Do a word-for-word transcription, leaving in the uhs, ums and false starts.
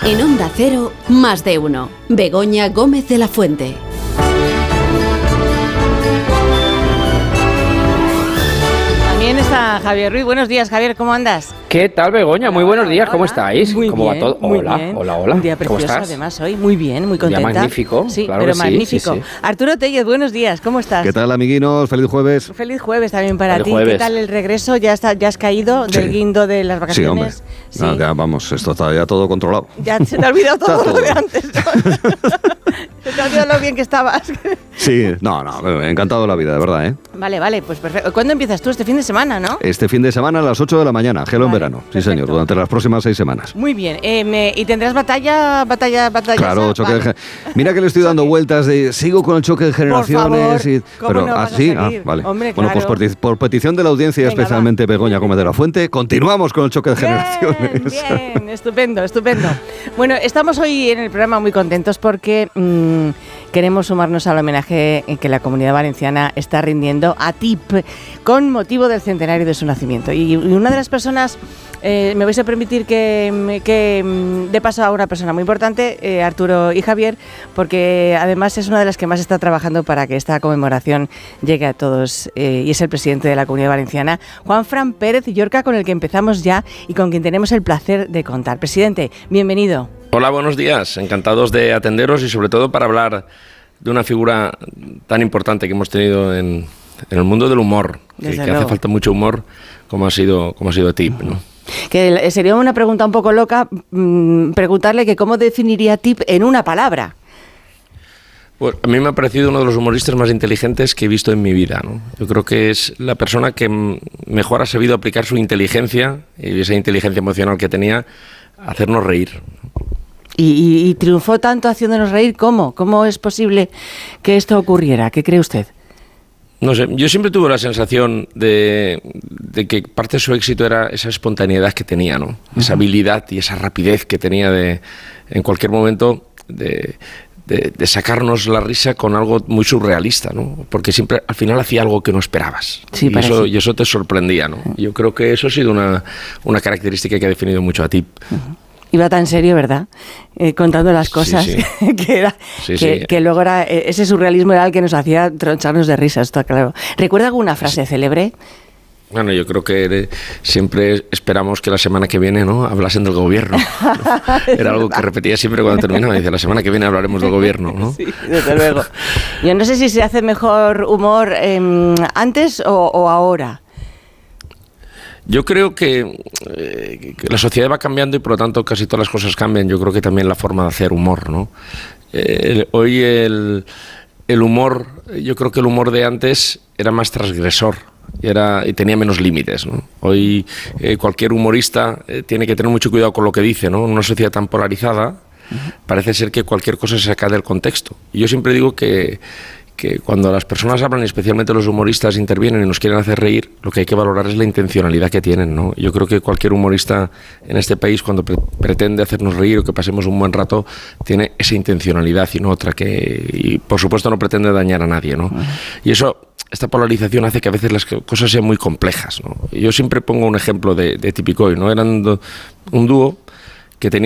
En Onda Cero, Más de Uno. Begoña Gómez de la Fuente. También está Javier Ruiz. Buenos días, Javier, ¿cómo andas? ¿Qué tal, Begoña? Muy buenos días, ¿cómo estáis? Muy ¿Cómo bien, va todo? muy Hola, bien. hola, hola. Un día ¿Cómo precioso, estás? además, hoy. Muy bien, muy Un día contenta. magnífico, Sí, claro pero que sí, magnífico. sí, sí. Arturo Tellez, buenos días, ¿cómo estás? ¿Qué tal, amiguinos? Feliz jueves. Feliz jueves también para Feliz ti. jueves. ¿Qué tal el regreso? ¿Ya, está, ya has caído del Sí. guindo de las Sí, hombre. vacaciones? Sí. No, ya vamos, esto está ya todo controlado. Ya se te ha olvidado todo, Está todo. lo de antes, ¿no? Se te ha olvidado lo bien que estabas. Sí, no, no, encantado de la vida, de verdad, ¿eh? Vale, vale, pues perfecto. ¿Cuándo empiezas tú? Este fin de semana, ¿no? Este fin de semana a las ocho de la mañana, gelo en Vale, verano. Sí, perfecto. señor, durante las próximas seis semanas. Muy bien. Eh, me- ¿Y tendrás batalla, batalla, batalla? Claro, choque de Vale. gen- Mira que le estoy dando vueltas de sigo con el choque de generaciones favor, y ¿cómo pero no vas a así, ah, seguir? vale. Hombre, bueno, claro. pues por, ti- por petición de la audiencia, Venga, especialmente Begoña Gómez de la Fuente, continuamos con el choque de generaciones. Bien, bien, estupendo, estupendo. Bueno, estamos hoy en el programa muy contentos porque mmm, queremos sumarnos al homenaje que la Comunidad Valenciana está rindiendo a Tip con motivo del centenario de su nacimiento. Y, y una de las personas, eh, me vais a permitir que, que mm, de paso a una persona muy importante, eh, Arturo y Javier, porque además es una de las que más está trabajando para que esta conmemoración llegue a todos, eh, y es el presidente de la Comunidad Valenciana, Juanfran Pérez Llorca, con el que empezamos ya y con quien tenemos el placer de contar. Presidente, bienvenido. Hola, buenos días. Encantados de atenderos y sobre todo para hablar de una figura tan importante que hemos tenido en, en el mundo del humor, que, Desde que luego. hace falta mucho humor, como ha sido, como ha sido Tip, ¿no? Que sería una pregunta un poco loca mmm, preguntarle que cómo definiría Tip en una palabra. Pues a mí me ha parecido uno de los humoristas más inteligentes que he visto en mi vida, ¿no? Yo creo que es la persona que m- mejor ha sabido aplicar su inteligencia y esa inteligencia emocional que tenía a hacernos reír. Y, y- y triunfó tanto haciéndonos reír. ¿Cómo? ¿Cómo es posible que esto ocurriera? ¿Qué cree usted? No sé, yo siempre tuve la sensación de, de que parte de su éxito era esa espontaneidad que tenía, ¿no? Esa habilidad y esa rapidez que tenía de, en cualquier momento, de, de, de sacarnos la risa con algo muy surrealista, ¿no? Porque siempre, al final, hacía algo que no esperabas. Sí, y, parece. eso, y eso te sorprendía, ¿no? Yo creo que eso ha sido una, una característica que ha definido mucho a Tip. Iba tan serio, ¿verdad? Eh, contando las Sí, cosas, sí. que, era, Sí, que, sí. que luego era, eh, ese surrealismo era el que nos hacía troncharnos de risa, está claro. ¿Recuerda alguna frase célebre? Bueno, yo creo que eh, siempre esperamos que la semana que viene, ¿no?, hablasen del gobierno. Era algo que repetía siempre cuando terminaba. Dice, la semana que viene hablaremos del gobierno, ¿no? Sí, desde luego. Yo no sé si se hace mejor humor eh, antes o, o ahora. Yo creo que, eh, que la sociedad va cambiando y por lo tanto casi todas las cosas cambian. Yo creo que también la forma de hacer humor, ¿no? Eh, el- hoy el, el humor, yo creo que el humor de antes era más transgresor y, era, y tenía menos límites, ¿no? Hoy eh, cualquier humorista eh, tiene que tener mucho cuidado con lo que dice, ¿no? En una sociedad tan polarizada parece ser que cualquier cosa se saca del contexto. Y yo siempre digo que que cuando las personas hablan, y especialmente los humoristas, intervienen y nos quieren hacer reír, lo que hay que valorar es la intencionalidad que tienen, ¿no? Yo creo que cualquier humorista en este país, cuando pre- pretende hacernos reír o que pasemos un buen rato, tiene esa intencionalidad y no otra que... Y por supuesto no pretende dañar a nadie, ¿no? Y eso, esta polarización hace que a veces las cosas sean muy complejas, ¿no? Yo siempre pongo un ejemplo de, de Tipicoy, ¿no? Eran do- un dúo